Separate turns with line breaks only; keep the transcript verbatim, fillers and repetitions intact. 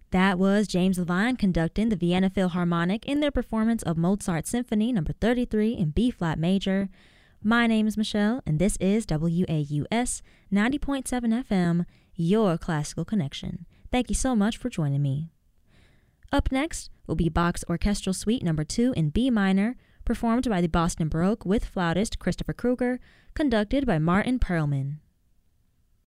That was James Levine conducting the Vienna Philharmonic in their performance of Mozart's Symphony Number thirty-three in B-flat major. My name is Michelle, and this is W A U S ninety point seven F M, your classical connection. Thank you so much for joining me. Up next will be Bach's Orchestral Suite Number two in B minor, performed by the Boston Baroque with flautist Christopher Kruger, conducted by Martin Perlman.